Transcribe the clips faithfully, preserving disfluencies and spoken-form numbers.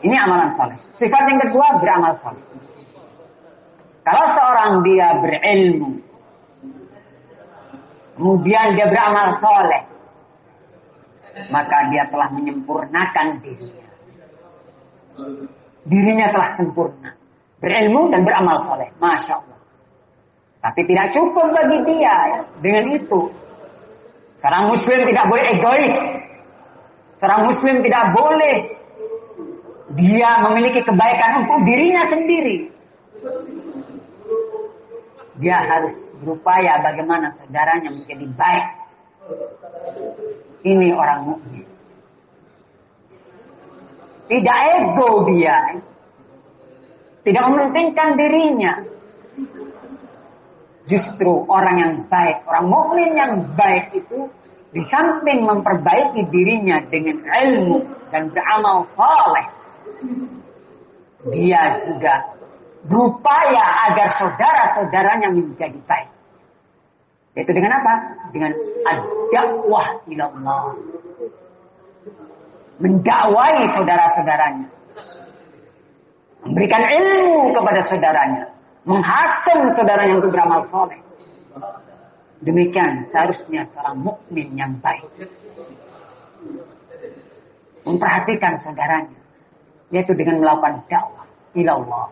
Ini amalan soleh. Sifat yang kedua, beramal soleh. Kalau seorang dia berilmu, kemudian dia beramal soleh, maka dia telah menyempurnakan dirinya. Dirinya telah sempurna. Berilmu dan beramal soleh. Masya Allah. Tapi tidak cukup bagi dia ya, dengan itu. Seorang muslim tidak boleh egois. Seorang muslim tidak boleh dia memiliki kebaikan untuk dirinya sendiri. Dia harus berupaya bagaimana saudaranya menjadi baik. Ini orang mukmin. Tidak ego dia. Tidak mementingkan dirinya. Justru orang yang baik, orang mukmin yang baik itu di samping memperbaiki dirinya dengan ilmu dan beramal saleh, dia juga berupaya agar saudara-saudaranya menjadi baik. Yaitu dengan apa? Dengan ad-dakwah ilallah. Mendakwai saudara-saudaranya. Memberikan ilmu kepada saudaranya. Menghasung saudaranya untuk beramal soleh. Demikian seharusnya seorang mukmin yang baik. Memperhatikan saudaranya. Yaitu dengan melakukan dakwah ilallah.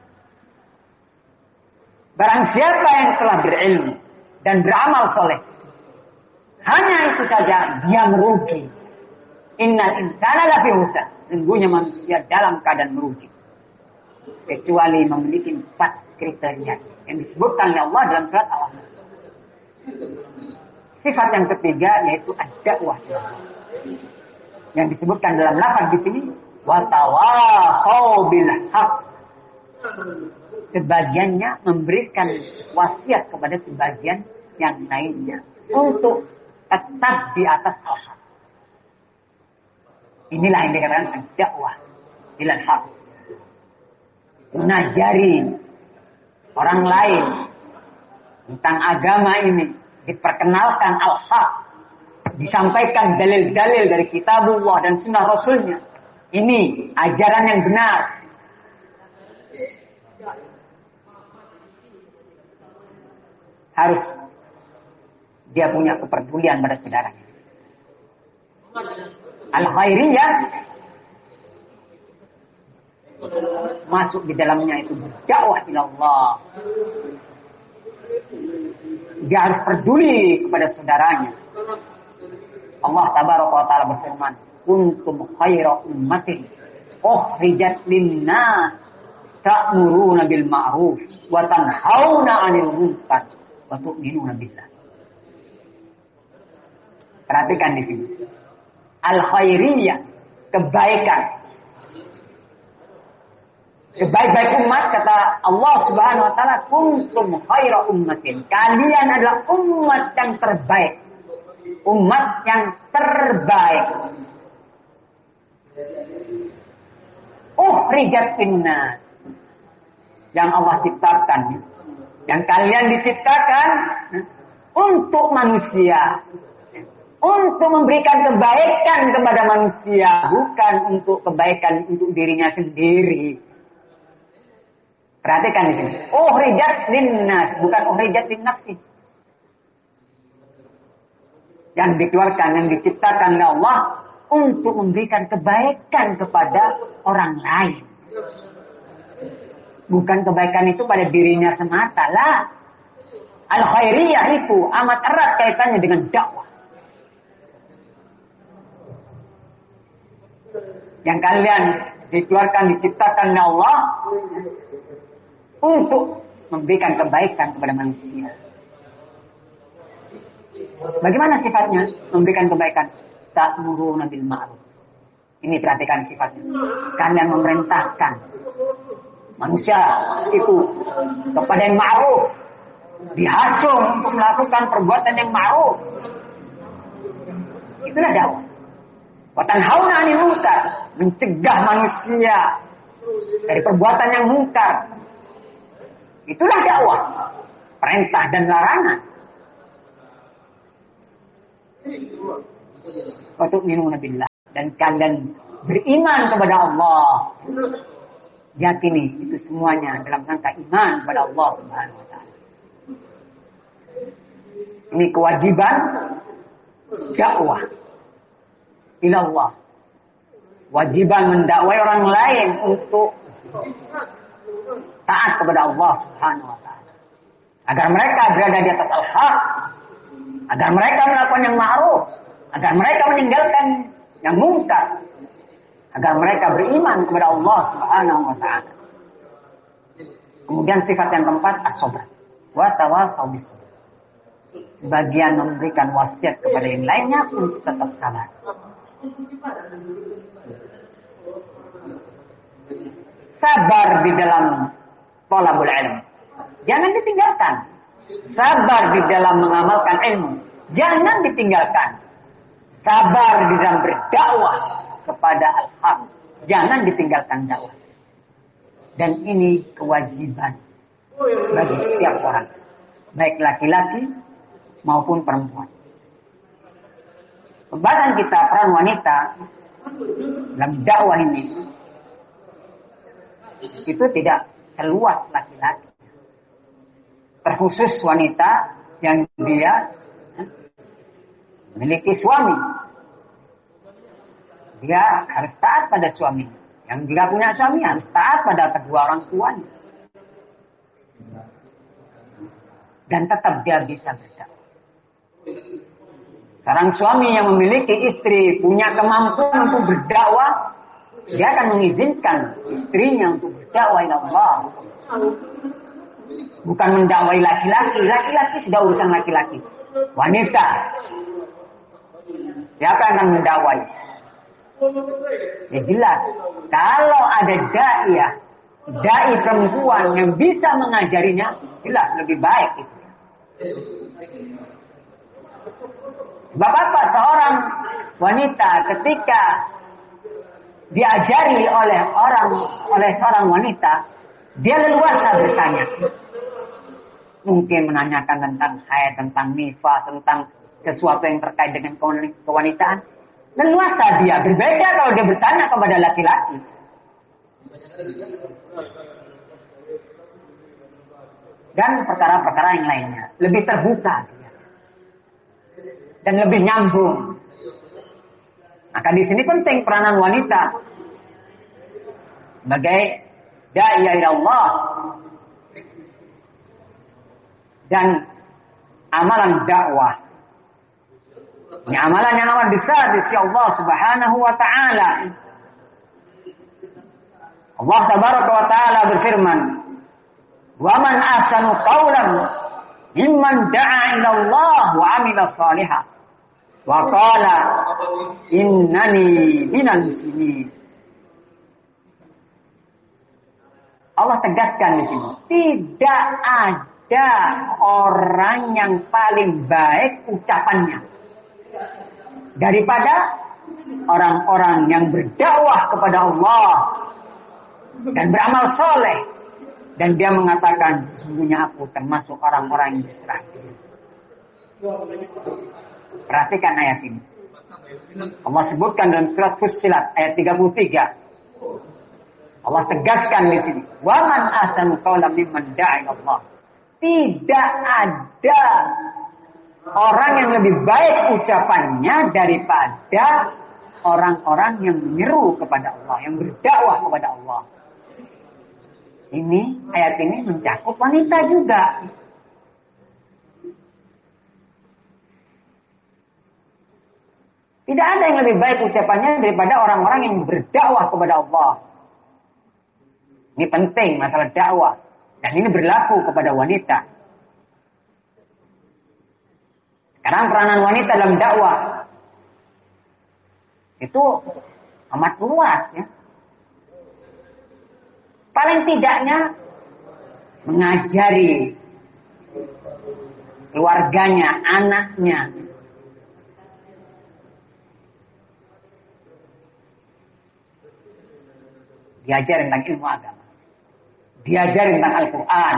Barang siapa yang telah berilmu dan beramal soleh, hanya itu saja dia merugi. Innal insana lafi khusr. Sesungguhnya manusia dalam keadaan merugi. Kecuali memiliki empat kriteria yang disebutkan oleh Allah dalam surat Al-Ahzab. Sifat yang ketiga yaitu ad-dakwah. Yang disebutkan dalam lafaz di sini wa tawasau bil haqq. Sebagiannya memberikan wasiat kepada sebagian yang lainnya untuk tetap di atas al-haq. Inilah yang dikatakan ad-dakwah ilal haq. Mengajari orang lain tentang agama ini, diperkenalkan al-haq, disampaikan dalil-dalil dari kitabullah dan sunnah rasulnya. Ini ajaran yang benar. Harus dia punya kepedulian pada saudaranya. Al-khairiyah masuk di dalamnya itu dakwah ilallah. Dia harus peduli kepada saudaranya. Allah tabaraka wa taala berfirman, "Kuntum khaira ummatin ukhrijat lin-nas ta'muruna bil ma'ruf wa tanhauna 'anil munkar wa tu'minuna billah." Perhatikan di sini. Al-khairiyah, kebaikan. Sebaik-baik umat, kata Allah Subhanahu wa taala, kuntum khaira ummatin. Kalian adalah umat yang terbaik. Umat yang terbaik. Ukhrijat linnas. Yang Allah ciptakan. Yang kalian diciptakan untuk manusia. Untuk memberikan kebaikan kepada manusia. Bukan untuk kebaikan untuk dirinya sendiri. Perhatikan di sini. Ukhrijat linnas, bukan ukhrijat linnafsi. Yang dikeluarkan, yang diciptakan oleh Allah untuk memberikan kebaikan kepada orang lain. Bukan kebaikan itu pada dirinya semata lah. Al-khairiyah itu amat erat kaitannya dengan dakwah. Yang kalian dikeluarkan, diciptakan oleh Allah untuk memberikan kebaikan kepada manusia. Bagaimana sifatnya memberikan kebaikan? Ta'muruna bil ma'ruf. Ini perhatikan sifatnya. Kalian memerintahkan manusia itu kepada yang ma'ruf. Dihasung untuk melakukan perbuatan yang ma'ruf. Itulah dakwah. Wa tanhauna 'anil munkar. Mencegah manusia dari perbuatan yang mungkar. Itulah dakwah. Perintah dan larangan. Wa tu'minuna billah. Dan kalian beriman kepada Allah. Yakini itu semuanya dalam rangka iman kepada Allah Subhanahu wa taala. Ini kewajiban dakwah ila Allah. Wajiban mendakwai orang lain untuk taat kepada Allah Subhanahu wa taala. Agar mereka berada di atas al-haq, agar mereka melakukan yang ma'ruf, agar mereka meninggalkan yang munkar, agar mereka beriman kepada Allah Subhanahu wa taala. Kemudian sifat yang keempat as-sabr. Wa tawassaw bis. Bagian memberikan wasiat kepada yang lainnya untuk tetap sabar. Sabar di dalam thalabul ilm. Jangan ditinggalkan. Sabar di dalam mengamalkan ilmu. Jangan ditinggalkan. Sabar di dalam berdakwah kepada al-haq. Jangan ditinggalkan dakwah. Dan ini kewajiban bagi setiap orang. Baik laki-laki maupun perempuan. Pembahasan kita peran wanita dalam dakwah ini itu tidak seluas laki-laki. Terkhusus wanita yang dia memiliki suami. Dia harus taat pada suami. Yang tidak punya suami harus taat pada kedua orang tuanya. Dan tetap dia bisa berdakwah. Seorang suami yang memiliki istri punya kemampuan untuk berdakwah, dia akan mengizinkan istrinya untuk berdakwah ila Allah. Bukan mendakwai laki-laki. Laki-laki sudah urusan laki-laki. Wanita. Siapa yang akan mendakwai? Ya jelas. Kalau ada da'iyah, da'i perempuan yang bisa mengajarinya, jelas lebih baik itu. Sebab apa? Seorang wanita ketika diajari oleh orang oleh seorang wanita, dia leluasa bertanya. Mungkin menanyakan tentang haid, tentang nifas, tentang sesuatu yang terkait dengan kewanitaan. Leluasa dia. Berbeda kalau dia bertanya kepada laki-laki. Dan perkara-perkara yang lainnya. Lebih terbuka dia. Dan lebih nyambung. Maka di sini penting peranan wanita sebagai da'iyah ila Allah dan amalan dakwah. Ini amalan yang amat besar di sisi Allah Subhanahu wa taala. Allah tabaraka wa taala berfirman, "Wa man ahsanu qawlan mimman da'a ila Allah wa 'amila shalihan wa qala innani minal muslimin." Allah tegaskan di sini, tidak ada orang yang paling baik ucapannya daripada orang-orang yang berdakwah kepada Allah dan beramal soleh, dan dia mengatakan sesungguhnya aku termasuk orang-orang yang berserah diri. Perhatikan ayat ini. Allah sebutkan dalam surat Fussilat ayat tiga puluh tiga. Allah tegaskan di sini, "Wa man ahsanu qawlan mimman da'a ila Allah." Tidak ada orang yang lebih baik ucapannya daripada orang-orang yang menyeru kepada Allah, yang berdakwah kepada Allah. Ini ayat ini mencakup wanita juga. Tidak ada yang lebih baik ucapannya daripada orang-orang yang berdakwah kepada Allah. Ini penting masalah dakwah. Dan ini berlaku kepada wanita. Sekarang peranan wanita dalam dakwah itu amat luas ya. Paling tidaknya mengajari keluarganya, anaknya. Diajar tentang ilmu agama. Diajar tentang Al-Quran.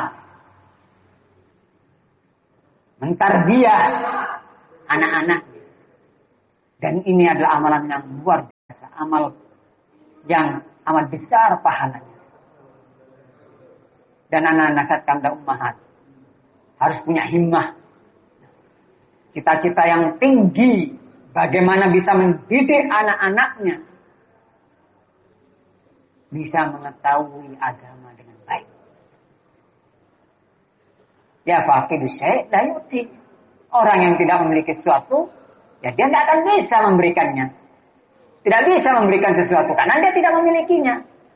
Mentarbiyah anak-anak. Dan ini adalah amalan yang luar biasa. Amal yang amat besar pahalanya. Dan anak-anak satkam ummahat harus punya himmah, cita-cita yang tinggi, bagaimana bisa mendidik anak-anaknya bisa mengetahui agama dengan baik. Ya faqidu syai' la yu'ti. Orang yang tidak memiliki sesuatu, ya dia tidak akan bisa memberikannya. Tidak bisa memberikan sesuatu karena dia tidak memilikinya.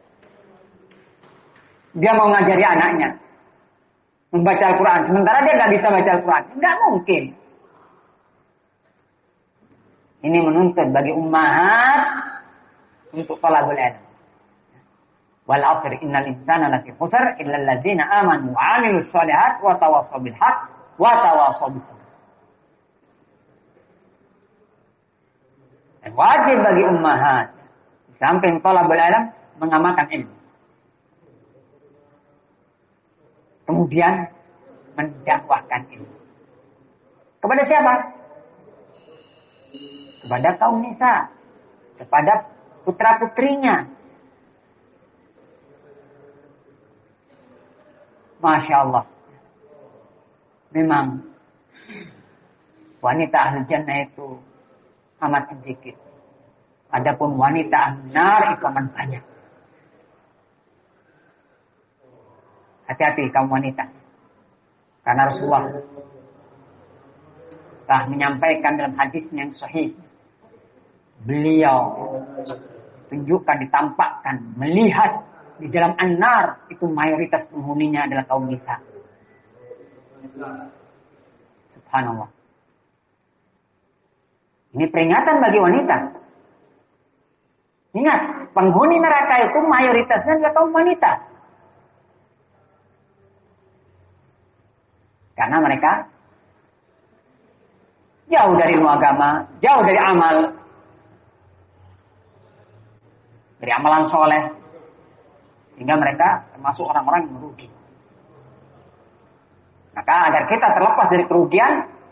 Dia mau ngajari anaknya membaca Al-Quran, sementara dia tidak bisa baca Al-Quran. Tidak mungkin. Ini menuntut bagi ummahat untuk talabul ilm. Wal 'asri innal insana lafi khusr illa alladzina amanu wa 'amilus shalihat wa tawassaw bil haqq wa tawassaw bis sabr. Dan wajib bagi ummahat di samping talabul ilm mengamalkan ilmu. Kemudian mendakwahkan ilmu. Kepada siapa? Kepada kaum nisa, kepada putra-putrinya. Masya Allah. Memang wanita ahli jannah itu amat sedikit. Adapun wanita ahli nar itu amat banyak. Hati-hati kaum wanita. Karena Rasulullah telah menyampaikan dalam hadis yang sahih. Beliau tunjukkan, ditampakkan, melihat di dalam an-nar itu mayoritas penghuninya adalah kaum nisa. Subhanallah. Ini peringatan bagi wanita. Ingat, penghuni neraka itu mayoritasnya adalah kaum wanita. Karena mereka jauh dari ilmu agama, jauh dari amal, dari amalan soleh, sehingga mereka termasuk orang-orang yang merugi. Maka agar kita terlepas dari kerugian,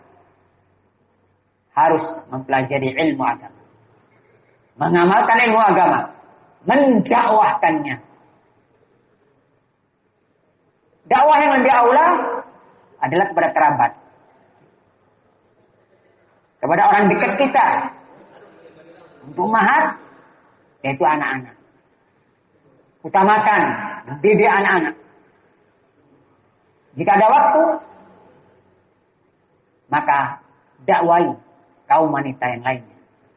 harus mempelajari ilmu agama, mengamalkan ilmu agama, mendakwahkannya. Dakwah yang lebih aula adalah kepada kerabat, kepada orang dekat kita, untuk ummahat, yaitu anak-anak. Utamakan mendidik anak-anak. Jika ada waktu, maka dakwai kaum wanita yang lainnya.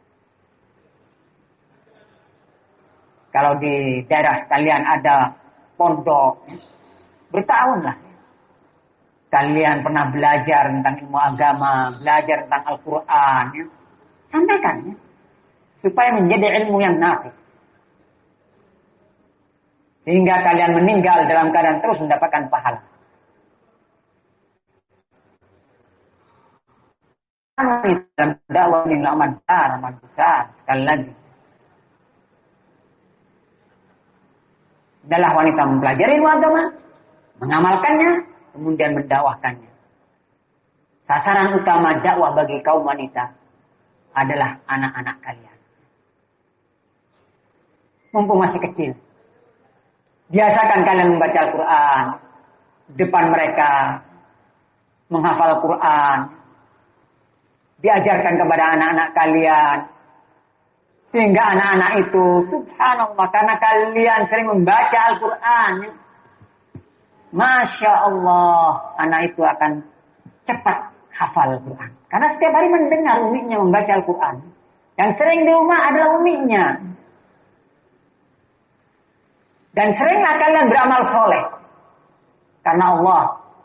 Kalau di daerah kalian ada pondok, bertahunlah. Kalian pernah belajar tentang ilmu agama, belajar tentang Al-Quran, ya. Sampaikan, ya. Supaya menjadi ilmu yang nafi. Sehingga kalian meninggal dalam keadaan terus mendapatkan pahala. Dalam dakwah ini amat besar, amat besar. Sekali lagi. Adalah wanita mempelajari ilmu agama, mengamalkannya, kemudian mendakwahkannya. Sasaran utama dakwah bagi kaum wanita adalah anak-anak kalian. Mumpung masih kecil, biasakan kalian membaca Al-Quran depan mereka, menghafal Al-Quran, diajarkan kepada anak-anak kalian, sehingga anak-anak itu, subhanallah, karena kalian sering membaca Al-Quran, Masya Allah, anak itu akan cepat hafal Al-Quran. Karena setiap hari mendengar uminya membaca Al-Quran. Yang sering di rumah adalah uminya. Dan seringlah kalian beramal soleh. Karena Allah.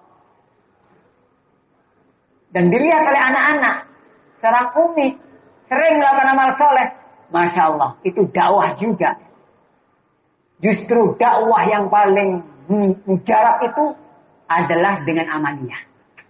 Dan dilihat oleh anak-anak. Seorang umi sering melakukan amal soleh. Masya Allah, itu dakwah juga. Justru dakwah yang paling mujarab itu adalah dengan amaliyah.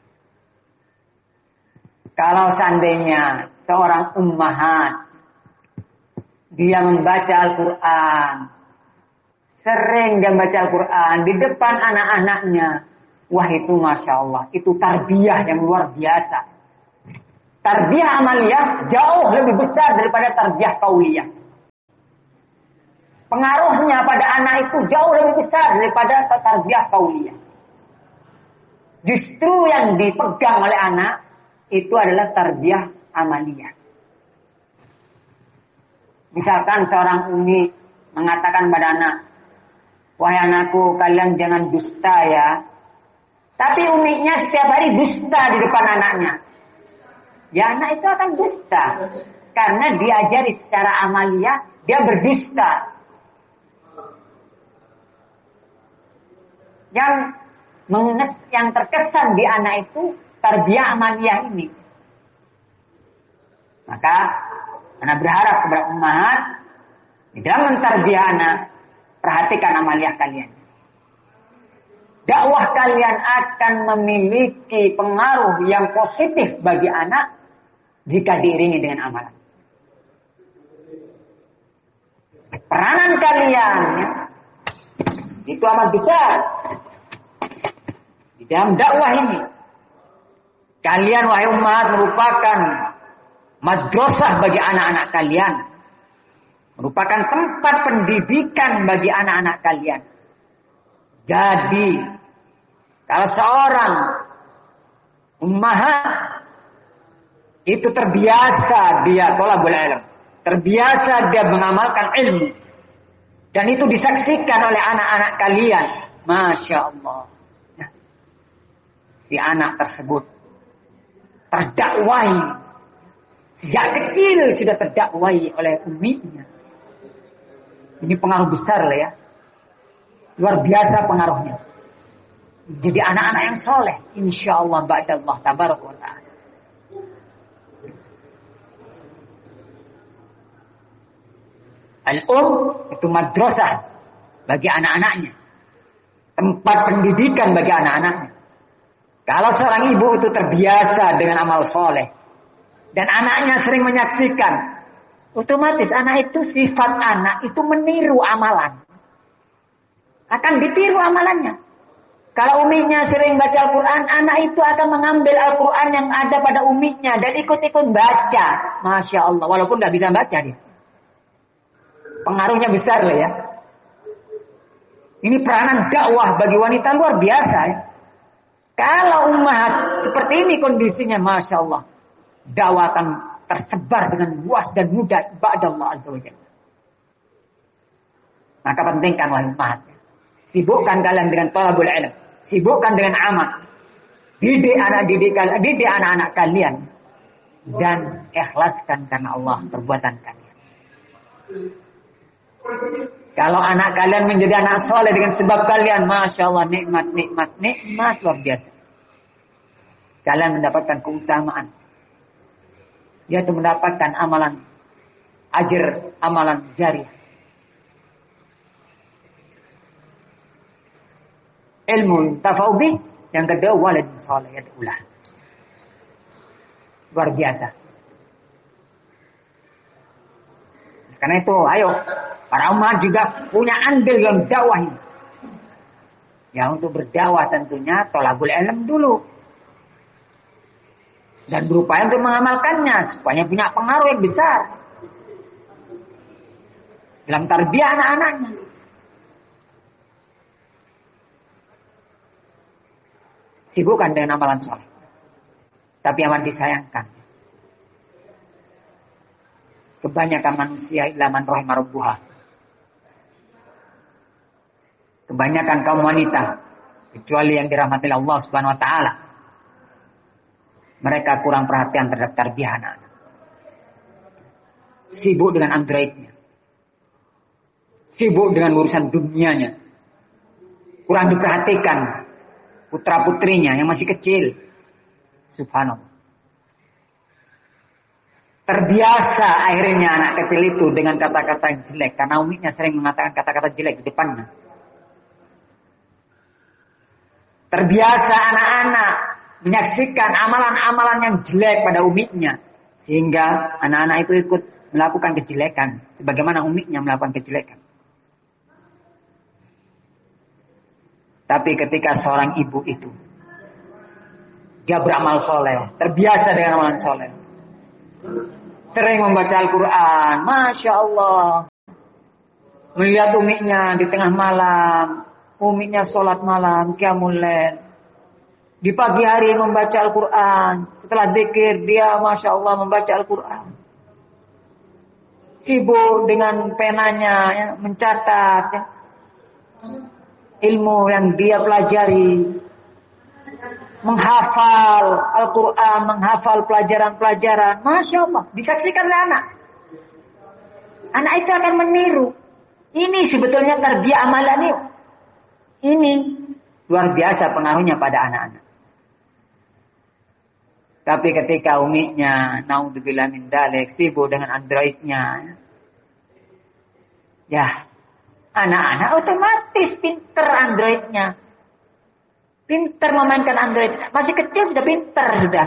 Kalau seandainya seorang ummahat dia membaca Al-Quran, sering dia membaca Al-Quran di depan anak-anaknya, wah itu Masya Allah, itu tarbiyah yang luar biasa. Tarbiyah amaliyah jauh lebih besar daripada tarbiyah qauliyah. pengaruhnya pada anak itu jauh lebih besar daripada tarbiyah qauliyah. Justru yang dipegang oleh anak itu adalah tarbiyah amaliyah. Misalkan seorang umi mengatakan pada anak, wahai anakku, kalian jangan dusta ya. Tapi uminya setiap hari dusta di depan anaknya. Ya anak itu akan dusta. Karena diajari secara amaliyah, dia berdusta. Yang mengenes, yang terkesan di anak itu tarbiyah amaliyah ini. Maka anak berharap kepada ummahat di dalam mentarbiyah anak, perhatikan amaliyah kalian. Dakwah kalian akan memiliki pengaruh yang positif bagi anak jika diiringi dengan amalan. Peranan kalian ya, itu amat besar di dalam dakwah ini. Kalian wahai umat merupakan madrasah bagi anak-anak kalian. Merupakan tempat pendidikan bagi anak-anak kalian. Jadi, kalau seorang ummahat itu terbiasa dia thalabul ilm, terbiasa dia mengamalkan ilmu, dan itu disaksikan oleh anak-anak kalian, masya Allah, si anak tersebut terdakwai sejak kecil, sudah terdakwai oleh umminya. Ini pengaruh besar lah ya. Luar biasa pengaruhnya. Jadi anak-anak yang soleh. Insya Allah ba'dallah tabaraka wa ta'ala. Al-um itu madrasah bagi anak-anaknya. Tempat pendidikan bagi anak-anaknya. Kalau seorang ibu itu terbiasa dengan amal soleh. Dan anaknya sering menyaksikan. Otomatis anak itu, sifat anak itu meniru amalan. Akan ditiru amalannya. Kalau uminya sering baca Al-Quran, anak itu akan mengambil Al-Quran yang ada pada uminya dan ikut-ikut baca. Masya Allah, walaupun nggak bisa baca dia. Pengaruhnya besar lah ya. Ini peranan dakwah bagi wanita luar biasa ya. Kalau umat seperti ini kondisinya, Masya Allah. Dakwah akan tersebar dengan luas dan mudah ba'dallah azza wa jalla. Maka pentingkan wahai umat. Sibukkan kalian dengan thalabul ilm. Sibukkan dengan amal. Didik anak didik kalian, didik anak-anak kalian dan ikhlaskan karena Allah perbuatan kalian. Kalau anak kalian menjadi anak soleh dengan sebab kalian, masya Allah, nikmat, nikmat, nikmat luar biasa. Kalian mendapatkan keutamaan. Yaitu mendapatkan amalan ajr, amalan jariah. Ilmu tafawbih, yang kedua walad soleh yad'ulah. Luar biasa. Karena itu, ayo para umat juga punya andil yang dakwah ini. Ya untuk berdakwah tentunya thalabul ilm dulu. Dan berupaya untuk mengamalkannya supaya punya pengaruh yang besar dalam tarbiyah anak-anaknya. Sibukkan dengan amalan soleh. Tapi amat disayangkan. Kebanyakan manusia ilaman rahimah rabbuha. Kebanyakan kaum wanita, kecuali yang dirahmati Allah Subhanahu wa taala, mereka kurang perhatian terhadap tarbiyah anak-anak. Sibuk dengan androidnya. Sibuk dengan urusan dunianya. Kurang diperhatikan putra-putrinya yang masih kecil. Subhanallah. Terbiasa akhirnya anak kecil itu dengan kata-kata yang jelek. Karena uminya sering mengatakan kata-kata jelek di depannya. Terbiasa anak-anak menyaksikan amalan-amalan yang jelek pada uminya. Sehingga anak-anak itu ikut melakukan kejelekan. Sebagaimana uminya melakukan kejelekan. Tapi ketika seorang ibu itu, dia beramal soleh. Terbiasa dengan amalan soleh. Sering membaca Al-Quran. Masya Allah. Melihat umiknya di tengah malam, umiknya sholat malam, qiyamul lail. Di pagi hari membaca Al-Quran. Setelah zikir, dia Masya Allah membaca Al-Quran. Sibuk dengan penanya, ya, mencatat ya, ilmu yang dia pelajari. Menghafal Al-Quran, menghafal pelajaran-pelajaran. Masya Allah, disaksikan oleh anak. Anak itu akan meniru. Ini sebetulnya tarbiyah amalan ini. Ini luar biasa pengaruhnya pada anak-anak. Tapi ketika umiknya, naudzubillah min dzalik, sibuk dengan Androidnya, ya, anak-anak otomatis pinter Androidnya. Pinter memainkan Android. Masih kecil sudah pinter sudah.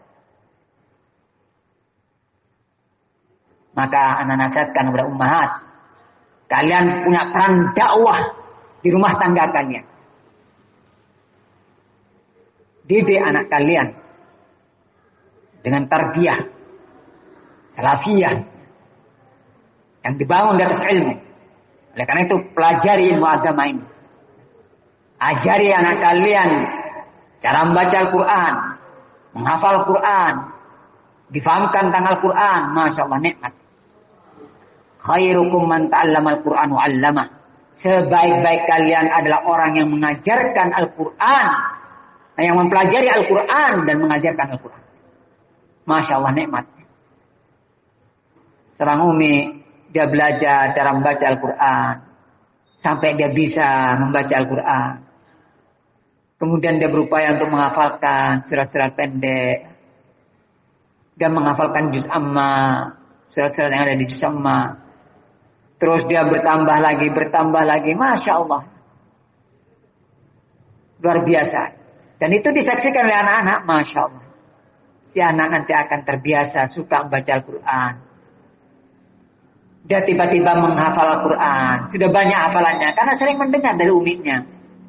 Maka anak nasihatkan kepada ummahat, kalian punya peran dakwah di rumah tangga kalian. Didik anak kalian dengan tarbiyah salafiyah yang dibangun dari atas ilmu. Oleh karena itu pelajari ilmu agama ini. Ajari anak kalian cara membaca Al-Quran, menghafal Al-Quran, difahamkan tentang Al-Quran. Masya Allah, nikmat. Khairukum man ta'allama Al-Quran wa 'allamah. Sebaik-baik kalian adalah orang yang mengajarkan Al-Quran, yang mempelajari Al-Quran dan mengajarkan Al-Quran. Masya Allah, nikmat. Seorang umi, dia belajar cara membaca Al-Quran sampai dia bisa membaca Al-Quran. Kemudian dia berupaya untuk menghafalkan surat-surat pendek dan menghafalkan juz amma, surat-surat yang ada di juz amma. Terus dia bertambah lagi, bertambah lagi, Masya Allah. Luar biasa. Dan itu disaksikan oleh anak-anak, Masya Allah. Si anak nanti akan terbiasa suka membaca Al-Quran. Dia tiba-tiba menghafal Al-Quran. Sudah banyak hafalannya karena sering mendengar dari umiknya.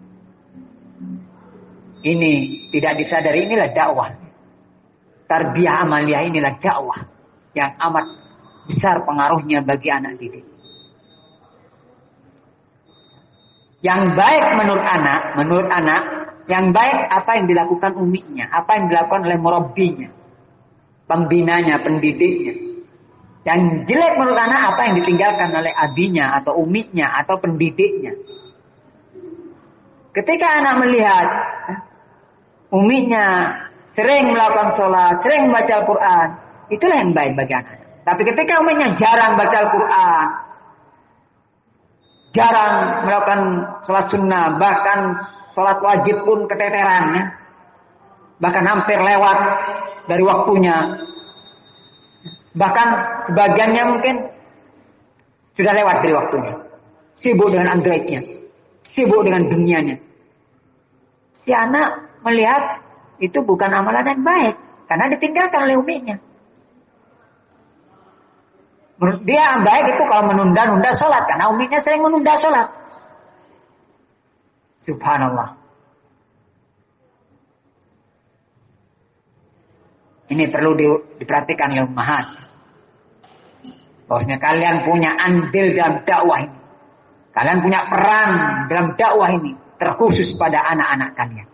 Ini tidak disadari, inilah dakwah. Tarbiyah amaliyah inilah dakwah yang amat besar pengaruhnya bagi anak didik. Yang baik menurut anak, menurut anak, yang baik apa yang dilakukan umiknya, apa yang dilakukan oleh murabbinya, pembinanya, pendidiknya. Yang jelek menurut anak apa yang ditinggalkan oleh abinya atau umiknya atau pendidiknya. Ketika anak melihat umiknya sering melakukan sholat, sering membaca Al-Quran, itulah yang baik bagi anak. Tapi ketika umiknya jarang baca Al-Quran, jarang melakukan sholat sunnah, bahkan sholat wajib pun keteteran, ya, bahkan hampir lewat dari waktunya, bahkan sebagiannya mungkin sudah lewat dari waktunya, sibuk dengan Androidnya, sibuk dengan dunianya. Si anak melihat itu bukan amalan yang baik karena ditinggalkan oleh umiknya. Menurut dia baik itu kalau menunda-nunda sholat karena umiknya sering menunda sholat. Subhanallah. Ini perlu di, diperhatikan oleh ummahat. Bahwasanya kalian punya andil dalam dakwah ini. Kalian punya peran dalam dakwah ini, terkhusus pada anak-anak kalian.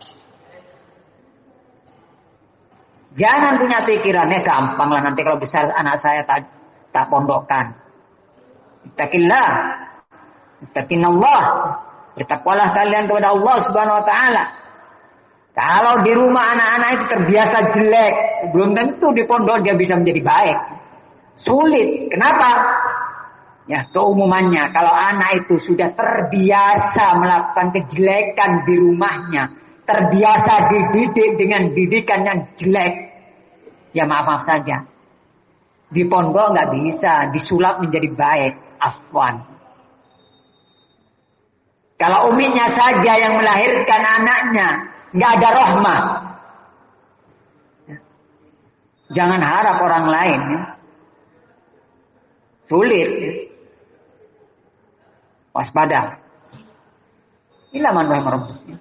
Jangan punya pikirannya gampang lah nanti kalau besar anak saya tak, tak pondokkan. Ittaqillah. Ittaqinallah. Bertakwalah kalian kepada Allah Subhanahu wa taala. Kalau di rumah anak-anak itu terbiasa jelek, belum tentu di pondok dia bisa menjadi baik. Sulit. Kenapa? Ya, keumumannya kalau anak itu sudah terbiasa melakukan kejelekan di rumahnya, terbiasa dididik dengan didikan yang jelek, ya maaf-maaf saja. Di pondok nggak bisa disulap menjadi baik, afwan. Kalau umiknya saja yang melahirkan anaknya, nggak ada rahmah. Jangan harap orang lain. Ya. Sulit. Ya. Waspada. Inilah man rahimah rabbih.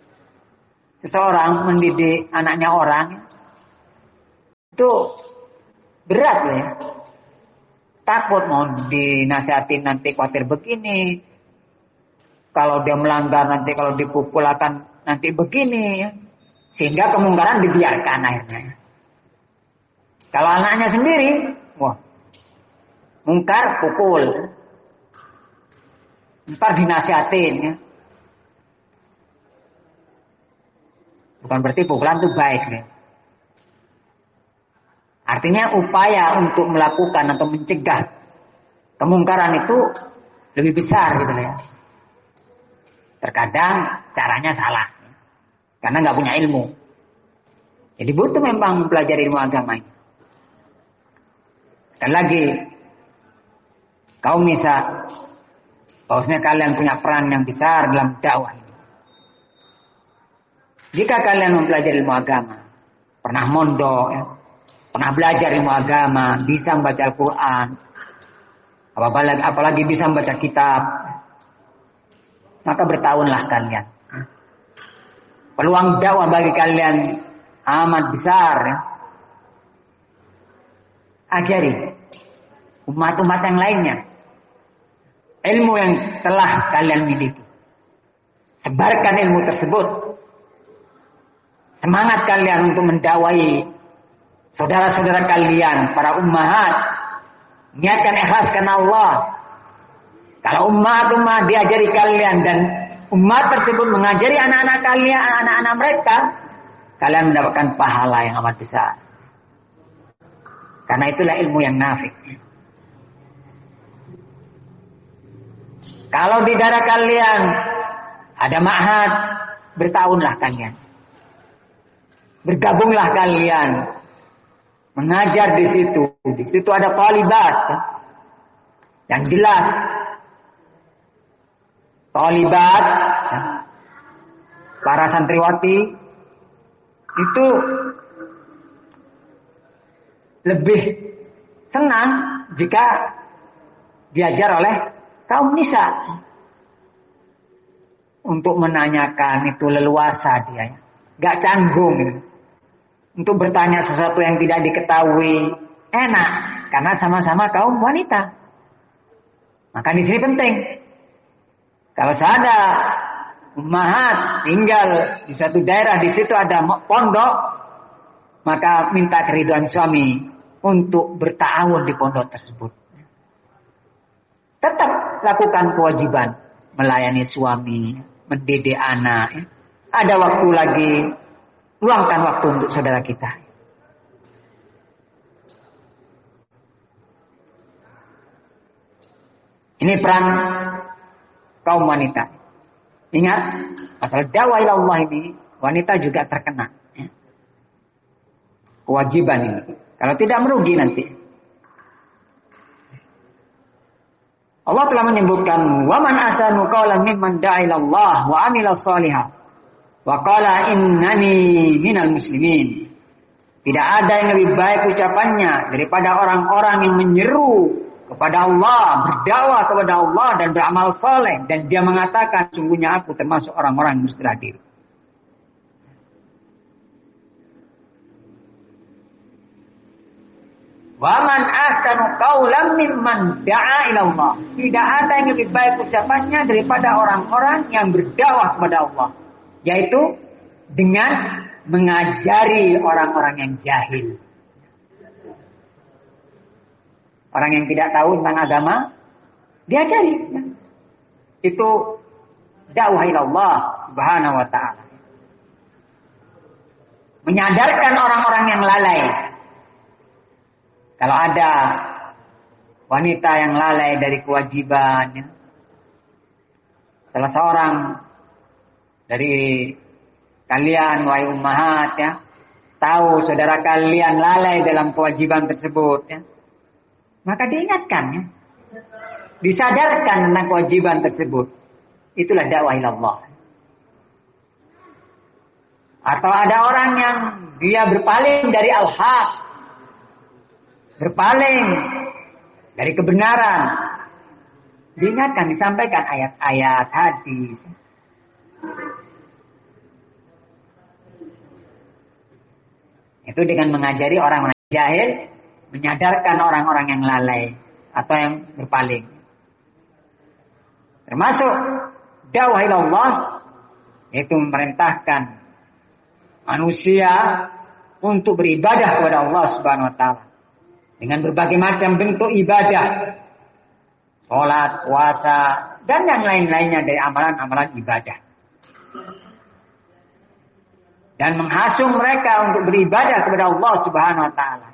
Seseorang mendidik anaknya orang itu Berat loh ya. Takut mau dinasihatin nanti khawatir begini. Kalau dia melanggar nanti kalau dipukul akan nanti begini. Sehingga kemungkaran dibiarkan akhirnya. Kalau anaknya sendiri, wah, mungkar pukul. Ntar dinasihatin ya. Bukan berarti pukulan itu baik ya. Artinya upaya untuk melakukan atau mencegah kemungkaran itu lebih besar gitu ya. Terkadang caranya salah. Karena nggak punya ilmu. Jadi butuh memang mempelajari ilmu agama ini. Dan lagi, kaum nisa, bahwasanya kalian punya peran yang besar dalam dakwah ini. Jika kalian mempelajari ilmu agama, pernah mondok, ya, pernah belajar ilmu agama, bisa membaca Al-Quran, apalagi, apalagi bisa membaca kitab, maka bertahunlah kalian. Peluang dakwah bagi kalian amat besar. Ya. Ajari umat-umat yang lainnya ilmu yang telah kalian miliki. Sebarkan ilmu tersebut. Semangat kalian untuk mendakwai saudara-saudara kalian, para ummahat. Niatkan ikhlas karena Allah. Kalau umat-umat diajari kalian dan umat tersebut mengajari anak-anak kalian, anak-anak mereka, kalian mendapatkan pahala yang amat besar. Karena itulah ilmu yang nafi'. Kalau di daerah kalian ada ma'had, bertahunlah kalian. Bergabunglah kalian. Mengajar di situ. Di situ ada thalibat. Yang jelas. Thalibat. Para santriwati. Itu lebih senang jika diajar oleh kaum nisa. Untuk menanyakan itu leluasa dia. Gak canggung. Untuk bertanya sesuatu yang tidak diketahui. Enak. Karena sama-sama kaum wanita. Maka di sini penting. Kalau ada ummahat tinggal di satu daerah. Di situ ada pondok. Maka minta keriduan suami. Untuk bertawun di pondok tersebut. Tetap lakukan kewajiban. Melayani suami. Mendidik anak. Ada waktu lagi. Luangkan waktu untuk saudara kita. Ini peran kaum wanita. Ingat. Masalah dakwah ila Allah ini. Wanita juga terkena. Kewajiban ini. Kalau tidak merugi nanti. Allah telah menyebutkan wa man ahsanu qawlan mimman da'a ila Allah wa 'amila shalihan wa qala innani minal muslimin. Tidak ada yang lebih baik ucapannya daripada orang-orang yang menyeru kepada Allah, berdakwah kepada Allah dan beramal soleh dan dia mengatakan sungguhnya aku termasuk orang-orang yang berserah diri. Wa man ahsanu qawlan mimman da'a ila Allah. Tidak ada yang lebih baik ucapannya daripada orang-orang yang berdakwah kepada Allah, yaitu dengan mengajari orang-orang yang jahil. Orang yang tidak tahu tentang agama diajari. Itu dakwah ila Allah Subhanahu wa taala. Menyadarkan orang-orang yang lalai. Kalau ada wanita yang lalai dari kewajiban, ya. Salah seorang dari kalian, wahai ummahat, ya, tahu saudara kalian lalai dalam kewajiban tersebut, ya, maka diingatkan, ya, disadarkan tentang kewajiban tersebut. Itulah dakwah ila Allah. Atau ada orang yang dia berpaling dari al-haq, berpaling dari kebenaran, diingatkan, disampaikan ayat-ayat, hadis. Itu dengan mengajari orang jahil menyadarkan orang-orang yang lalai atau yang berpaling. Termasuk dakwah ilallah, yaitu memerintahkan manusia untuk beribadah kepada Allah Subhanahu wa taala dengan berbagai macam bentuk ibadah, salat, puasa, dan yang lain-lainnya dari amalan-amalan ibadah. Dan menghasung mereka untuk beribadah kepada Allah Subhanahu wa taala.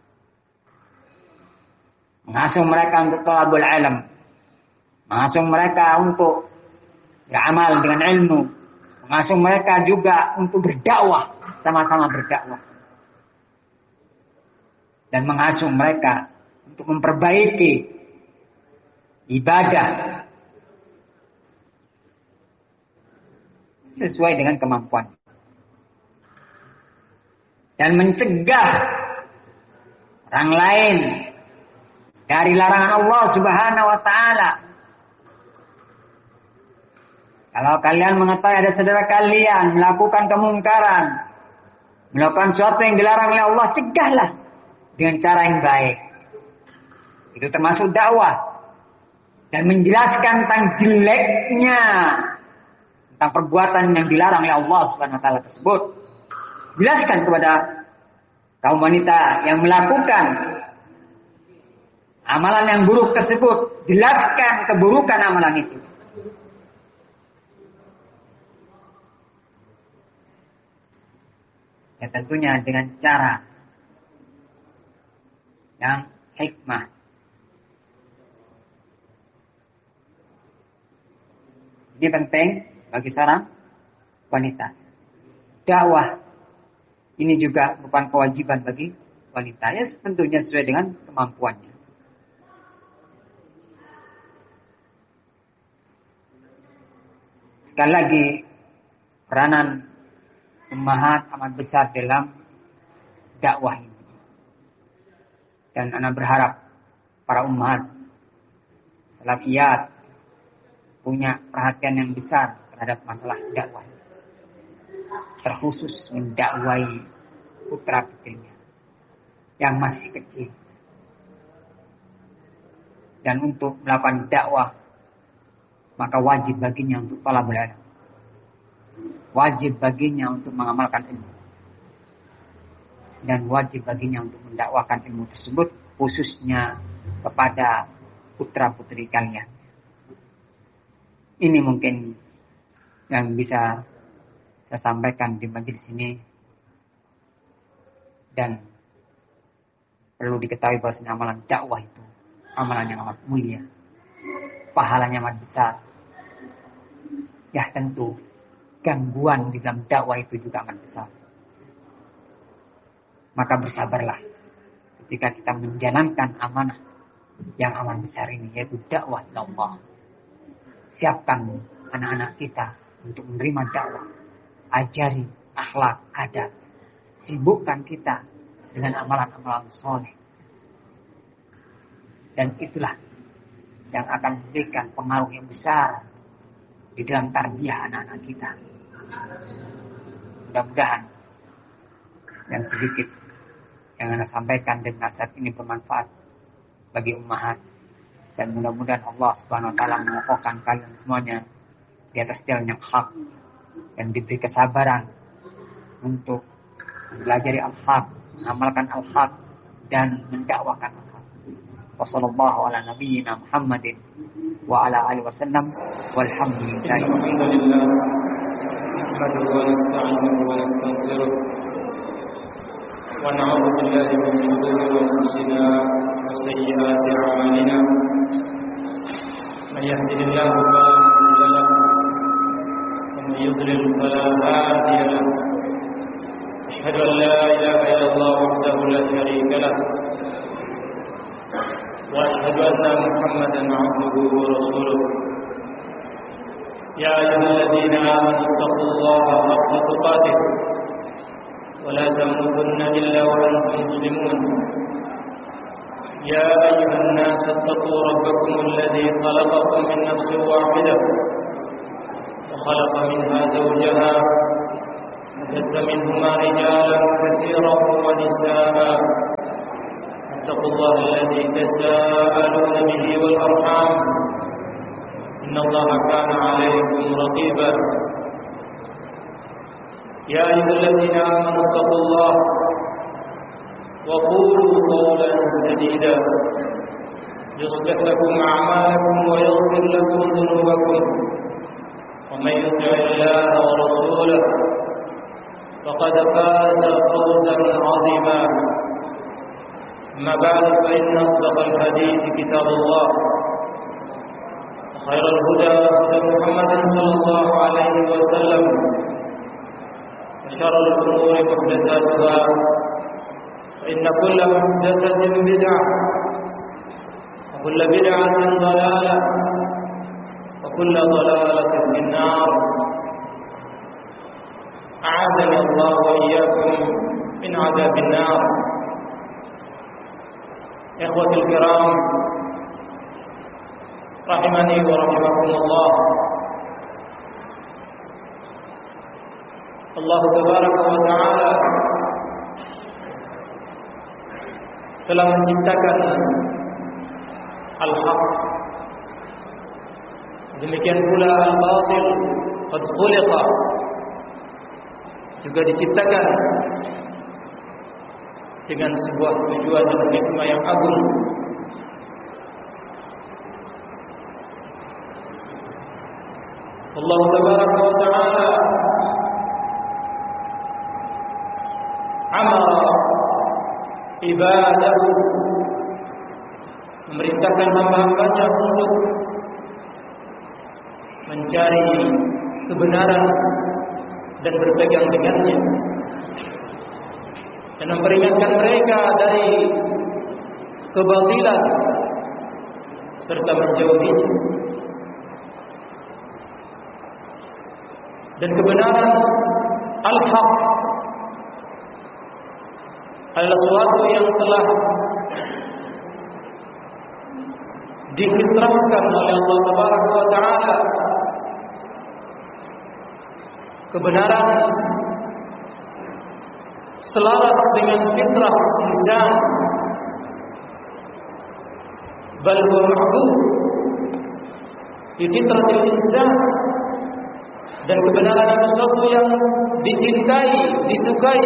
Menghasung mereka untuk thalabul ilm. Menghasung mereka untuk beramal dengan ilmu. Menghasung mereka juga untuk berdakwah, sama-sama berdakwah. Dan menghasung mereka untuk memperbaiki ibadah sesuai dengan kemampuan. Dan mencegah orang lain dari larangan Allah Subhanahu wa taala. Kalau kalian mengetahui ada saudara kalian melakukan kemungkaran, melakukan sesuatu yang dilarang oleh Allah, cegahlah dengan cara yang baik. Itu termasuk dakwah. Dan menjelaskan tentang jeleknya, tentang perbuatan yang dilarang oleh Allah Subhanahu wa taala tersebut. Jelaskan kepada kaum wanita yang melakukan amalan yang buruk tersebut. Jelaskan keburukan amalan itu. Ya tentunya dengan cara yang hikmah. Ini penting bagi seorang wanita. Dakwah ini juga bukan kewajiban bagi wanita. Ya tentunya sesuai dengan kemampuannya. Sekali lagi, peranan ummahat amat besar dalam dakwah ini. Dan anak berharap para ummahat salafiyat punya perhatian yang besar terhadap masalah dakwah. Terkhusus mendakwai putra putrinya yang masih kecil. Dan untuk melakukan dakwah, maka wajib baginya untuk thalabul ilm. Wajib baginya untuk mengamalkan ilmu. Dan wajib baginya untuk mendakwakan ilmu tersebut khususnya kepada putra putri kalian. Ini mungkin yang bisa saya sampaikan di majelis ini. Dan perlu diketahui bahwa amalan dakwah itu amalan yang amat mulia, pahalanya amat besar. Ya tentu gangguan di dalam dakwah itu juga amat besar. Maka bersabarlah ketika kita menjalankan amanah yang amat besar ini, yaitu dakwah Allah. Siapkan anak-anak kita untuk menerima dakwah. Ajari akhlak, adab. Sibukkan kita dengan amalan-amalan soleh. Dan itulah yang akan memberikan pengaruh yang besar di dalam tarbiyah anak-anak kita. Mudah-mudahan yang sedikit yang Anda sampaikan dan nasihat ini bermanfaat bagi ummahat. Dan mudah-mudahan Allah Subhanahu wa taala mengokohkan kalian semuanya di atas jalan yang hak dan diberi kesabaran untuk mempelajari al-haq, mengamalkan al-haq dan mendakwakan al-haq. Wassallallahu ala nabiyyina Muhammadin wa ala alihi wasallam walhamdulillahi alhamdulillah nahmaduhu wa nasta'inuhu wa nastaghfiruh wa na'udzu billahi min shururi anfusina wa sayyiati a'malina man yahdihillahu fala mudilla lahu wa man yudlil fala hadiya lahu asyhadu an la ilaha illallah wahdahu la syarika lahu وأشهد أن محمدا عبده ورسوله يا أيها الذين آمنوا اتقوا الله حق تقاته ولا تموتن إلا وأنتم مسلمون يا أيها الناس اتقوا ربكم الذي خلقكم من نفس واحدة وخلق منها زوجها وبث منهما رجالا كثيرا ونساء اتقوا الله الذي تساءلون به والأرحام إن الله كان عليكم رقيبا يا أيها الذين آمنوا اتقوا الله وقولوا قولا سديدا يصلح لكم أعمالكم ويغفر لكم ذنوبكم ومن يطع الله ورسوله فقد فاز فوزا عظيما أما بعد فإن أصدق الحديث كتاب الله وخير الهدى هدى محمد صلى الله عليه وسلم وشر الأمور محدثاتها فإن كل محدثة بدعة وكل بدعة ضلالة وكل ضلالة في النار أعاذني الله وإياكم من عذاب النار. إخوتي الكرام rahimani wa rahimakumullah. Allah tabaraka wa ta'ala telah menciptakan al-haq, demikian pula al-batil qad khuliqa, juga diciptakan dengan sebuah tujuan dan hikmah yang agung. Allah tabaraka wa ta'ala amara ibadahu, memerintahkan hamba-hambanya untuk mencari kebenaran dan berpegang dengannya, dan memperingatkan mereka dari kebatilan serta menjauhinya. Dan kebenaran al-haq adalah sesuatu yang telah difitrahkan oleh Allah Tabaraka wa Ta'ala. Kebenaran selaras dengan fitrah insan, bal huwa mahdud fi fitratil insan. Dan kebenaran itu sesuatu yang dicintai, disukai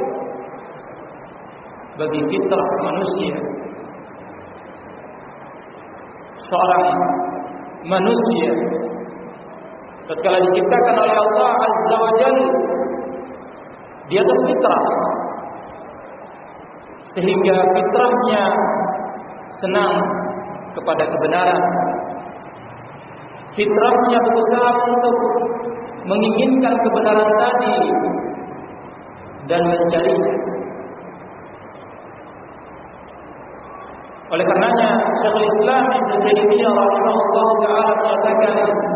bagi fitrah manusia. Seorang manusia tatkala diciptakan oleh Allah Azza wa Jalla di atas fitrah, sehingga fitrahnya senang kepada kebenaran. Fitrahnya berusaha untuk menginginkan kebenaran tadi dan mencarinya. Oleh karenanya Syekhul Islam Ibnu Taimiyah rahimahullah taala mengatakan,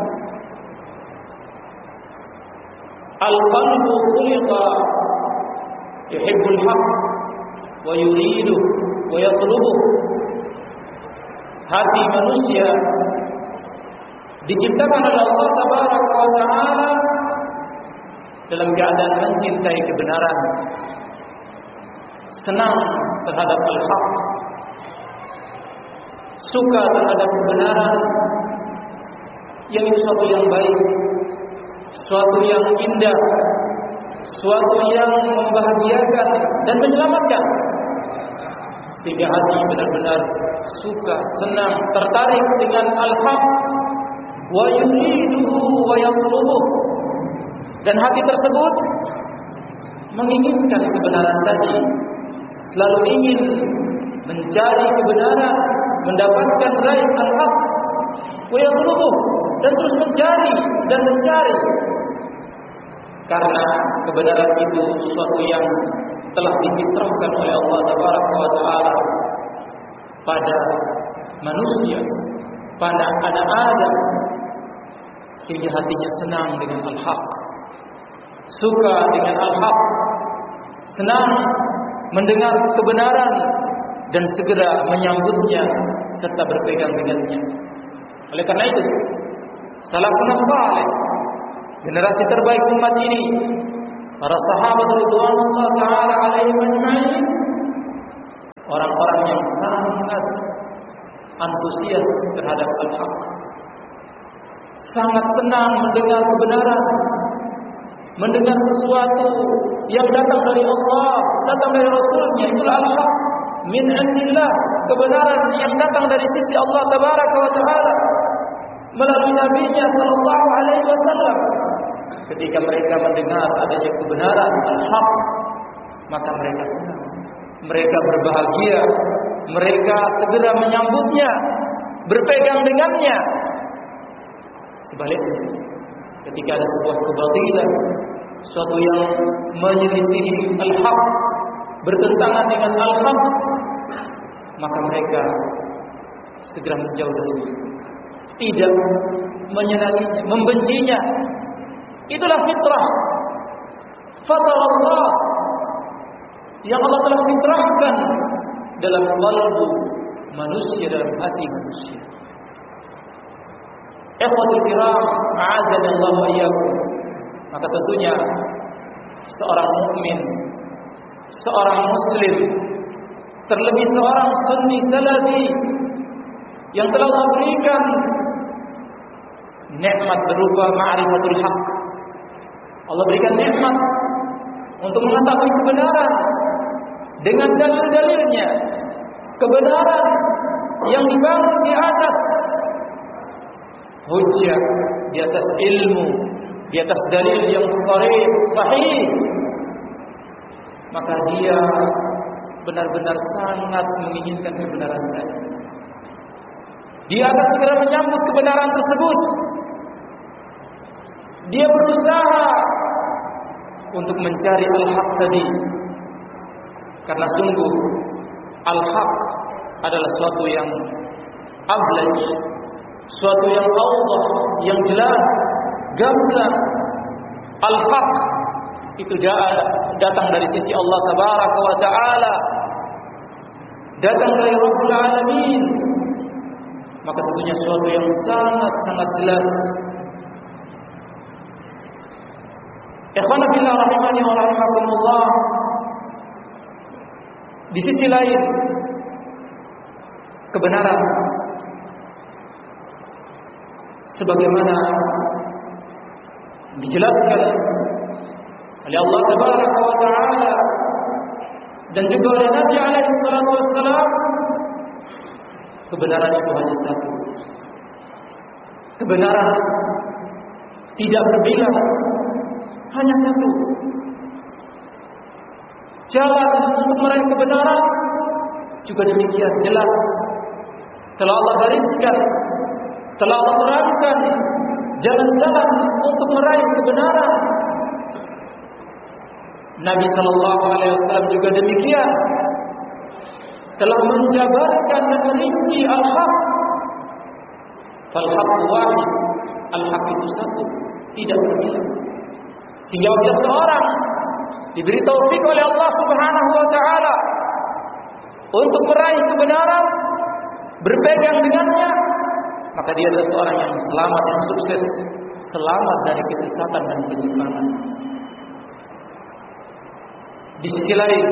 al-qalbu khuliqa yuhibbul haqq wa yuridu wa yatlubuh. Hati manusia diciptakan oleh Allah Tabaraka wa Ta'ala dalam keadaan mencintai kebenaran, senang terhadap al-haq, suka terhadap kebenaran, yang itu suatu yang baik, suatu yang indah, suatu yang membahagiakan dan menyelamatkan, sehingga hati benar-benar suka, senang, tertarik dengan al-haq wa yuriduhu wa yatlubuh, dan hati tersebut menginginkan kebenaran tadi, selalu ingin mencari kebenaran, mendapatkan raih al-haq wa yatlubuh, dan terus mencari dan mencari, karena kebenaran itu sesuatu yang telah difitrahkan oleh Allah Tabaraka wa Ta'ala pada manusia, pada anak Adam, sehingga hatinya senang dengan al-haq, suka dengan al-haq, senang mendengar kebenaran dan segera menyambutnya serta berpegang dengannya. Oleh karena itu, salafun salih, generasi terbaik umat ini, para sahabat radhiyallahu taala alaihim ajma'in, orang-orang yang sangat antusias terhadap al-haq, sangat senang mendengar kebenaran, mendengar sesuatu yang datang dari Allah, datang dari Rasulnya. Itulah al-haq min indillah, kebenaran yang datang dari sisi Allah tabaraka wa taala melalui nabinya sallallahu alaihi wasallam. Ketika mereka mendengar adanya kebenaran al-haq, maka mereka senang, mereka berbahagia, mereka segera menyambutnya, berpegang dengannya. Sebaliknya, ketika ada sebuah kebatilan, suatu yang menyelisihi al-haq, bertentangan dengan al-haq, maka mereka segera menjauh darinya, tidak menyenanginya, membencinya. Itulah fitrah, fitrah Allah yang Allah telah fitrahkan dalam qalbu manusia, dalam hati manusia. Ikhwatul kiram, a'azani Allah wa iyyakum. Maka tentunya seorang mukmin, seorang muslim, terlebih seorang sunni salafi yang telah Allah berikan nikmat berupa ma'rifatul haq. Allah berikan nikmat untuk mengetahui kebenaran dengan dalil-dalilnya, kebenaran yang dibangun di atas hujjah, di atas ilmu, di atas dalil yang sahih, sahih. Maka dia benar-benar sangat menginginkan kebenaran tadi. Dia akan segera menyambut kebenaran tersebut. Dia berusaha untuk mencari al-haq tadi, karena sungguh al-haq adalah suatu yang ablaj, suatu yang awdah, yang jelas, gamblang. Al-haq itu datang dari sisi Allah tabaraka wa ta'ala, datang dari Rabbul Alamin. Maka tentunya suatu yang sangat-sangat jelas. Ikhwana fillah rahimani wa rahimakumullah. Di sisi lain, kebenaran sebagaimana dijelaskan oleh Allah tabaraka wa ta'ala dan juga oleh Nabi alaihi salatu wassalam, kebenaran itu hanya satu. Kebenaran tidak berbilang, hanya satu. Jalan untuk meraih kebenaran juga demikian jelas. Telah Allah gariskan, telah Allah terangkan jalan-jalan untuk meraih kebenaran. Nabi Sallallahu Alaihi Wasallam juga demikian, telah menjabarkan dan merinci al-haq. Fal-haq wahid, al-haq itu satu, tidak berbilang. Sehingga bila seorang diberi taufik oleh Allah Subhanahu wa taala untuk meraih kebenaran, berpegang dengannya, maka dia adalah seorang yang selamat, yang sukses, selamat dari kesesatan dan penyimpangan. Di sisi lain,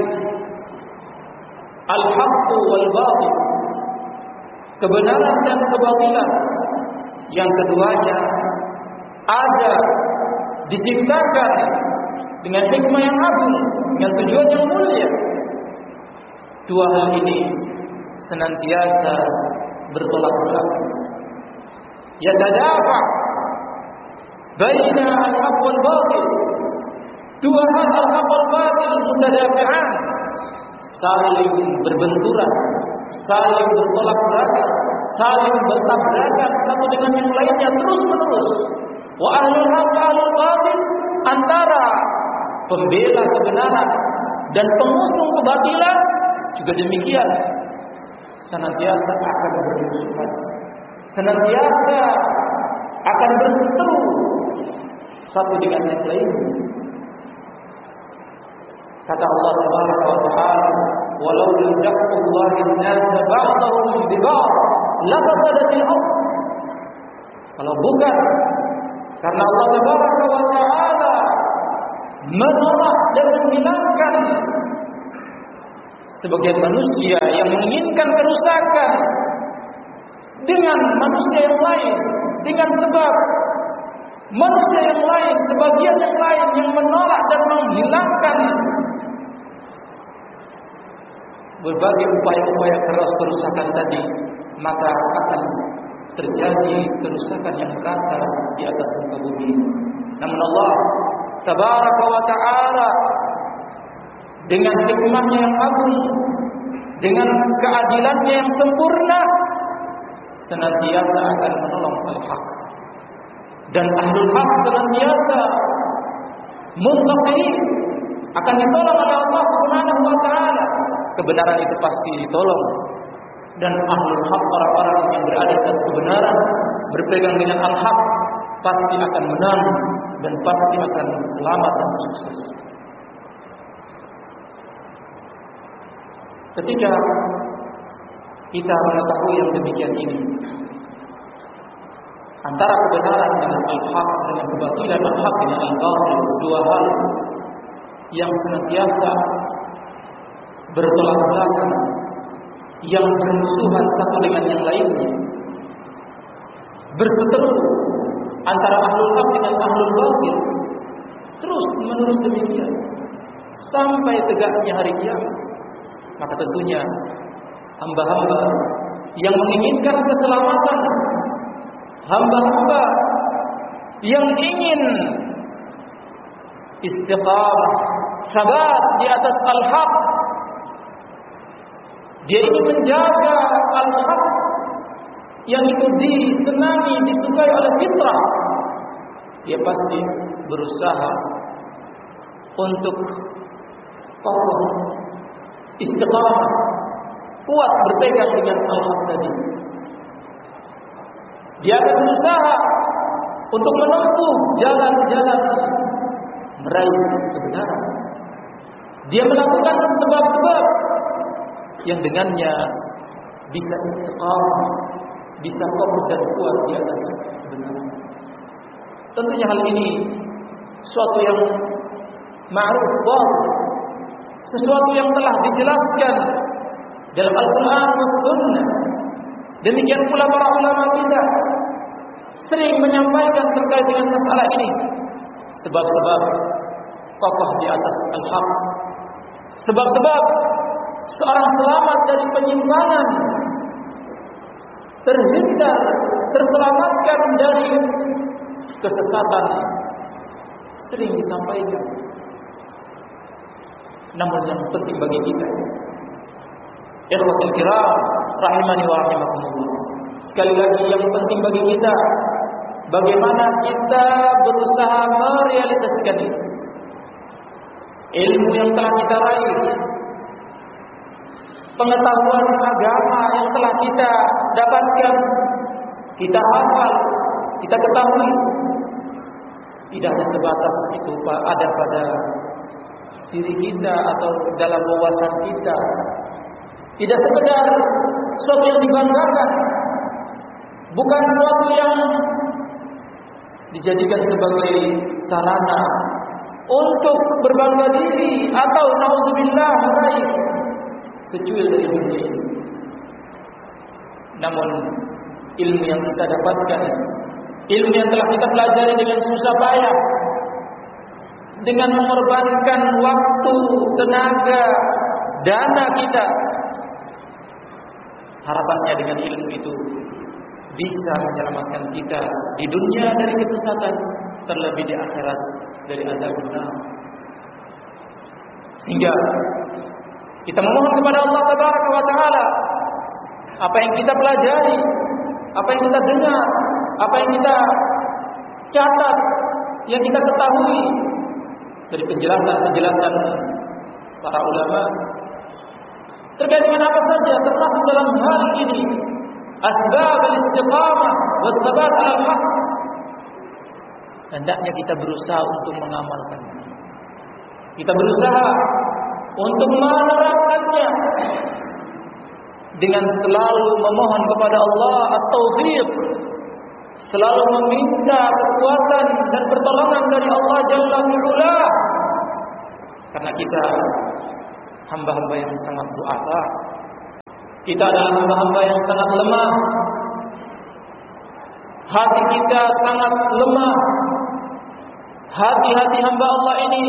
al-haqqu wal batil, kebenaran dan kebatilan, yang keduanya ada, diciptakan dengan hikmah yang agung, dengan tujuan yang mulia. Dua hal ini senantiasa bertolak belakang. Yatadafa baina al-haq wal batil. Dua hal, al-haq wal batil, mutadafi'an, saling berbenturan, saling bertolak belakang, saling bertabrakan satu dengan yang lainnya terus menerus. Wa ahlul haq wa ahlul batil, antara pembela kebenaran dan pengusung kebatilan juga demikian, senantiasa akan bermusuhan, senantiasa akan berseteru satu dengan yang lain. Kata Allah Subhanahu wa taala, "Walau lam yaqtullahi an-nas ba'dahum bi ba'd, lafasadatil ardh." Kalau bukan karena Allah Subhanahu wa taala menolak dan menghilangkan sebagian manusia yang menginginkan kerusakan dengan manusia yang lain, dengan sebab manusia yang lain, sebagian yang lain yang menolak dan menghilangkan berbagai upaya-upaya keras kerusakan tadi, maka akan terjadi kerusakan yang merata di atas muka bumi. Namun Allah Tabaraka wa Ta'ala dengan hikmahnya yang agung, dengan keadilannya yang sempurna, senantiasa akan menolong al-haq. Dan ahlul haq senantiasa muntasirin, akan ditolong oleh Allah Subhanahu wa Ta'ala. Kebenaran itu pasti ditolong. Dan ahlul haq, orang-orang yang berada di atas kebenaran, berpegang dengan al-haq, pasti akan menang dan pasti akan selamat dan sukses. Ketika kita mengetahui yang demikian ini, antara kebenaran dengan al-haq, dengan kebatilan al-haq dengan al-batil, dua hal yang senantiasa bertolak belakang, yang bermusuhan satu dengan yang lainnya, berseteru antara ahlul haq dengan ahlul batil, terus menerus demikian sampai tegaknya hari kiamat. Maka tentunya hamba-hamba yang menginginkan keselamatan, hamba-hamba yang ingin istiqamah, sabat di atas al-haq, dia ingin menjaga al-haq yang itu disenangi, disukai oleh fitrah, dia pasti berusaha untuk kokoh, istiqamah, kuat berpegang dengan al-haq tadi. Dia akan berusaha untuk menempuh jalan-jalan meraih kebenaran. Dia melakukan sebab-sebab yang dengannya bisa istiqamah, bisa kokoh dan kuat di atas kebenaran. Tentunya hal ini suatu yang ma'ruf bahwa sesuatu yang telah dijelaskan dalam Al-Quran dan Sunnah. Demikian pula para ulama kita sering menyampaikan terkait dengan masalah ini. Sebab-sebab kokoh di atas al-haq, sebab-sebab seorang selamat dari penyimpangan, terhindar, terselamatkan dari kesesatan, sering disampaikan. Namun yang penting bagi kita, ikhwatul kiram, rahimani wa rahimakumullah, sekali lagi yang penting bagi kita, bagaimana kita berusaha merealisasikan itu. Ilmu yang telah kita raih, pengetahuan agama yang telah kita dapatkan, kita hafal, kita ketahui, tidak hanya sebatas itu ada pada diri kita atau dalam wawasan kita, tidak sekedar sesuatu yang dibanggakan, bukan sesuatu yang dijadikan sebagai sarana untuk berbangga diri atau naudzubillah meraih secuil dari dunia ini. Namun ilmu yang kita dapatkan, ilmu yang telah kita pelajari dengan susah payah, dengan mengorbankan waktu, tenaga, dana kita, harapannya dengan ilmu itu bisa menyelamatkan kita di dunia dari kesesatan, terlebih di akhirat dari azab neraka. Sehingga kita memohon kepada Allah Tabaraka wa Ta'ala, apa yang kita pelajari, apa yang kita dengar, apa yang kita catat, yang kita ketahui dari penjelasan-penjelasan para ulama terkait dengan apa saja, termasuk dalam hal ini asbab al-istiqamah wa tsabat al-haq, hendaknya kita berusaha untuk mengamalkannya. Kita berusaha untuk menerapkannya dengan selalu memohon kepada Allah at-taufiq, selalu meminta kekuatan dan pertolongan dari Allah Jalla wa'ala. Karena kita hamba-hamba yang sangat du'afa. Kita adalah hamba-hamba yang sangat lemah. Hati kita sangat lemah. Hati-hati hamba Allah ini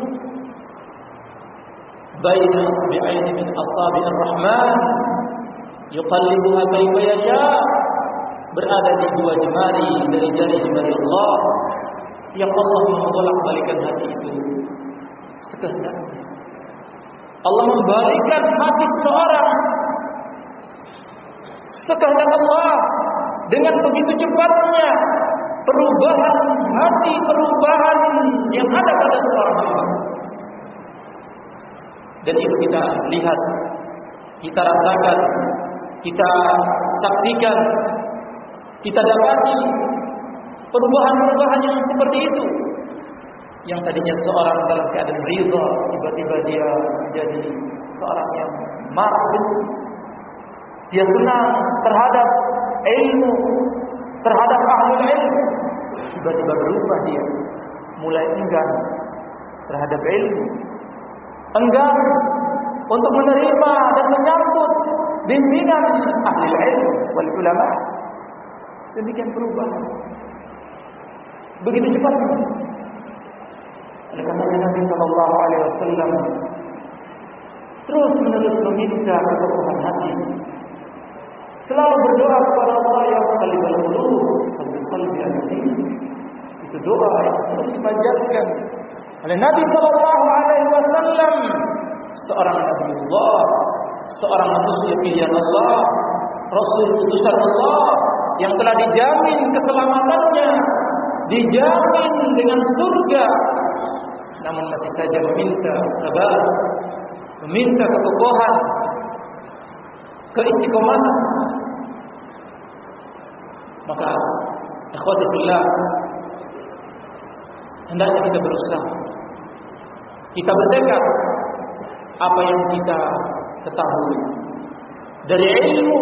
baina asbi'aini min asabi'ir rahman yuqallibuha kaifa yasha, berada di dua jemari dari jari-jari Allah yang Allah membolak-balikan hati itu sekehendaknya. Allah membalikkan hati seseorang sekehendak Allah dengan begitu cepatnya perubahan hati, perubahan yang ada pada seorang hamba. Dan itu kita lihat, kita rasakan, kita saksikan, kita dapati perubahan-perubahan yang seperti itu. Yang tadinya seorang dalam keadaan ridha, tiba-tiba dia menjadi seorang yang marah, dia senang terhadap ilmu, terhadap ahlul ilmu. Tiba-tiba berubah dia, mulai enggan terhadap ilmu, enggan untuk menerima dan menyambut bimbingan ahli ilmu wal ulama. Demikian perubahan begitu cepatnya. Oleh karena Nabi Sallallahu Alaihi Wasallam terus menerus meminta keteguhan hati, selalu berdoa kepada Allah yang qalibal qulub wa qalbi al-qasim. Itu doa yang terus dipanjatkan oleh Nabi Sallallahu Alaihi Wasallam, seorang Nabiullah, seorang manusia pilihan Allah, Rasul utusan Allah yang telah dijamin keselamatannya, dijamin dengan surga, namun masih saja meminta sabar, meminta kekokohan, keistiqomahan. Maka ikhwati fillah, hendaknya kita berusaha, kita bertekad apa yang kita ketahui dari ilmu,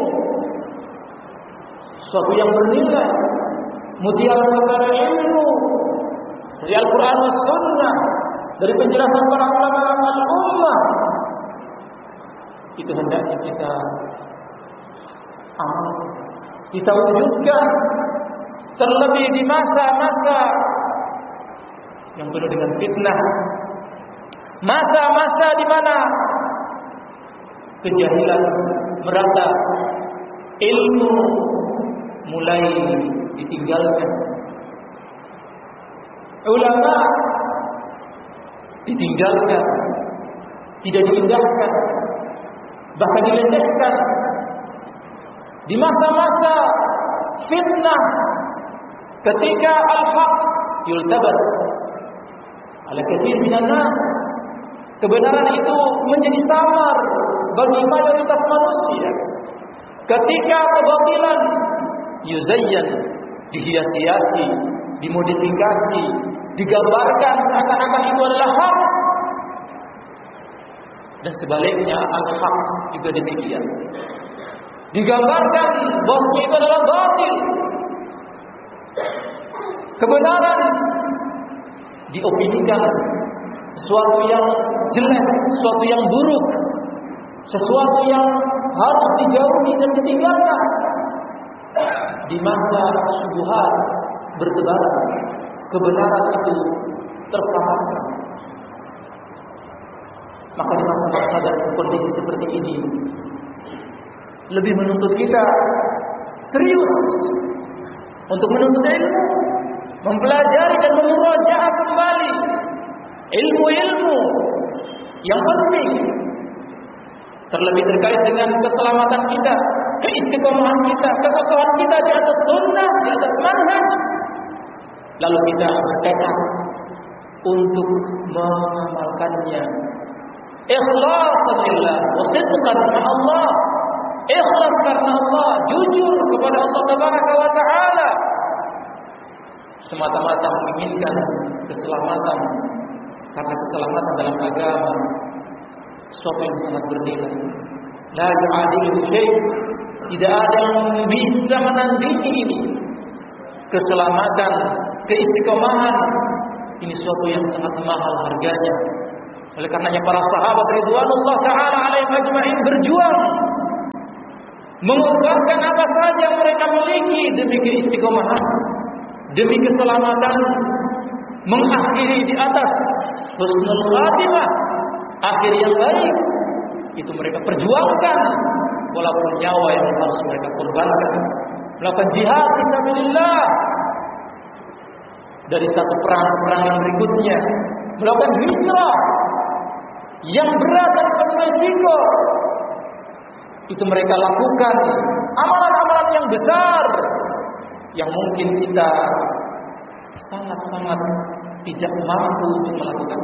suatu yang bernilai, mutiara mutiara ilmu dari Al-Quran dan Sunnah, dari penjelasan para ulama al-ummah, itu hendaknya kita amal, kita wujudkan, terlebih di masa-masa yang penuh dengan fitnah, masa-masa di mana kejahilan merata, ilmu mulai ditinggalkan, ulama ditinggalkan, tidak diindahkan, bahkan dilecehkan. Di masa-masa fitnah, ketika al-haq yultabat ala katsir minan nas, kebenaran itu menjadi samar bagi mayoritas manusia. Ketika kebatilan yuzayyan, dihias-hiasi, dimodifikasi, digambarkan seakan-akan itu adalah hak, dan sebaliknya al-haq juga demikian, digambarkan bahwa itu adalah batil. Kebenaran diopinikan sesuatu yang jelek, sesuatu yang buruk, sesuatu yang harus dijauhi dan ditinggalkan. Di masa syubhat bertebaran, kebenaran itu tersamarkan. Maka di masa-masa dan kondisi seperti ini lebih menuntut kita serius untuk menuntut ilmu, mempelajari dan memurajaah kembali ilmu-ilmu yang penting, terlebih terkait dengan keselamatan kita, keistiqomahan kita, kekokohan kita di atas sunnah, di atas manhaj. Lalu kita bertekad untuk mengamalkannya. Ikhlas lillah wa sidqan ma'allah. Ikhlas karena Allah, jujur kepada Allah Tabaraka wa Ta'ala, semata-mata menginginkan keselamatan, karena keselamatan dalam agama sesuatu yang sangat bernilai. La yu'adilu syai', tidak ada yang bisa menandingi ini. Keselamatan, keistiqomahan, ini sesuatu yang sangat mahal harganya. Oleh karenanya para sahabat ridwanullah ta'ala alaihim ajma'in berjuang mengorbankan apa saja yang mereka miliki demi keistiqomahan, demi keselamatan, mengakhiri di atas husnul khatimah, akhir yang baik. Itu mereka perjuangkan walaupun nyawa yang harus mereka korbankan, melakukan jihad fisabilillah dari satu perang ke perang yang berikutnya, melakukan hijrah yang berat dan penuh risiko. Itu mereka lakukan amalan-amalan yang besar yang mungkin kita sangat-sangat tidak mampu untuk melakukan.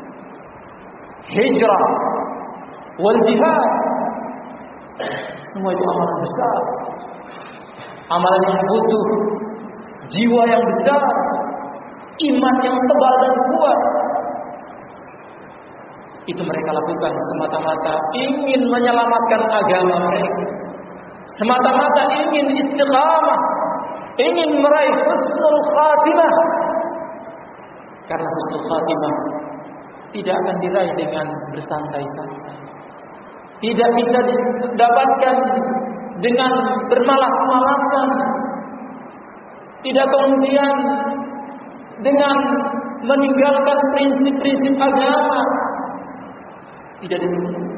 Hijrah wal jihad, semua itu amalan besar, amalan yang butuh jiwa yang besar, iman yang tebal dan kuat. Itu mereka lakukan semata-mata ingin menyelamatkan agama mereka, semata-mata ingin istiqamah, ingin meraih husnul khatimah. Karena husnul khatimah tidak akan diraih dengan bersantai-santai, tidak bisa didapatkan dengan bermalas-malasan, tidak kemudian dengan meninggalkan prinsip-prinsip agama. Tidak demikian.